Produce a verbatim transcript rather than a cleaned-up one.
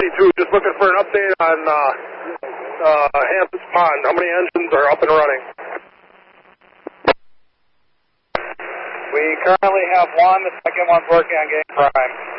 two, just looking for an update on uh, uh, Hampton's Pond. How many engines are up and running? We currently have one. The second one's working on getting prime.